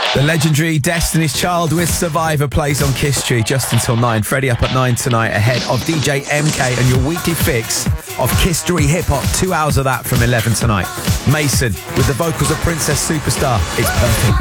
The legendary Destiny's Child with Survivor plays on Kiss Tree just until 9. Freddie up at 9 tonight ahead of DJ MK and your weekly fix of Kiss Tree Hip Hop. 2 hours of that from 11 tonight. Mason with the vocals of Princess Superstar. It's perfect.